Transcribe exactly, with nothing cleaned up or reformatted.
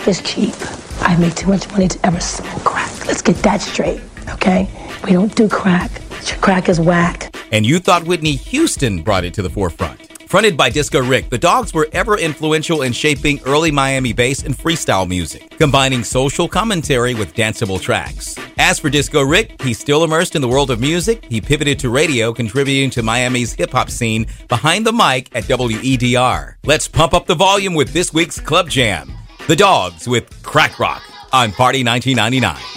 crack is cheap. I make too much money to ever smoke crack. Let's get that straight, okay? We don't do crack. Crack is whack. And you thought Whitney Houston brought it to the forefront. Fronted by Disco Rick, the Dogs were ever influential in shaping early Miami bass and freestyle music, combining social commentary with danceable tracks. As for Disco Rick, he's still immersed in the world of music. He pivoted to radio, contributing to Miami's hip-hop scene behind the mic at W E D R. Let's pump up the volume with this week's Club Jam. The Dogs with Crack Rock on Party nineteen ninety-nine.